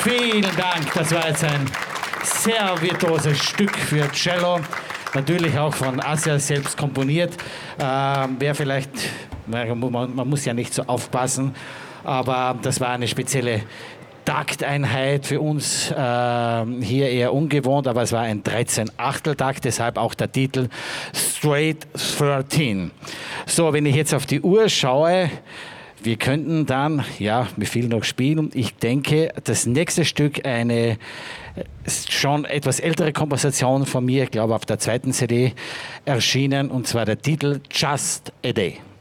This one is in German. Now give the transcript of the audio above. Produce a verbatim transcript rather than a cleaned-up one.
Vielen Dank. Das war jetzt ein sehr virtuoses Stück für Cello. Natürlich auch von Asia selbst komponiert. Ähm, Wäre vielleicht, man, man muss ja nicht so aufpassen, aber das war eine spezielle Takteinheit für uns äh, hier eher ungewohnt, aber es war ein dreizehn Achteltakt, deshalb auch der Titel Straight dreizehn. So, wenn ich jetzt auf die Uhr schaue, wir könnten dann, ja, mir fehlt noch spielen. Ich denke, das nächste Stück, eine schon etwas ältere Komposition von mir, ich glaube auf der zweiten C D erschienen, und zwar der Titel Just a Day.